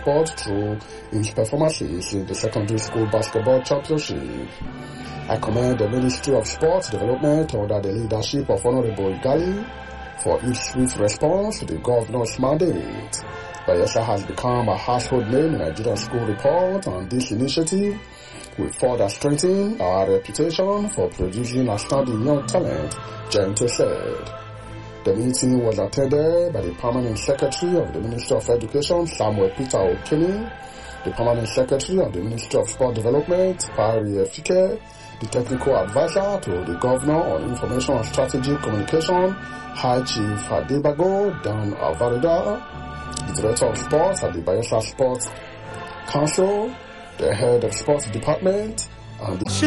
sport through his performances in the secondary school basketball championship. I commend the Ministry of Sports Development under the leadership of Honorable Gali for its swift response to the governor's mandate. Bayelsa has become a household name in Nigerian school report, and this initiative will further strengthen our reputation for producing outstanding young talent, Gente said. The meeting was attended by the Permanent Secretary of the Ministry of Education, Samuel Peter Okene, the Permanent Secretary of the Ministry of Sport Development, Pari Efike, the Technical Advisor to the Governor on Information and Strategic Communication, High Chief Adebago Dan Alvareda, the Director of Sports at the Bayelsa Sports Council, the Head of Sports Department, and the